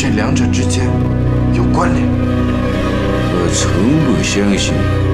这两者之间有关联。 我从不相信